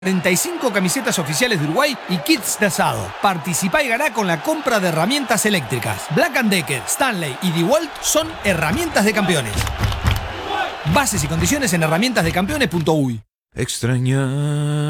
35 camisetas oficiales de Uruguay y kits de asado. Participá y ganá con la compra de herramientas eléctricas. Black & Decker, Stanley y DeWalt son herramientas de campeones. Bases y condiciones en herramientasdecampeones.uy. Extrañar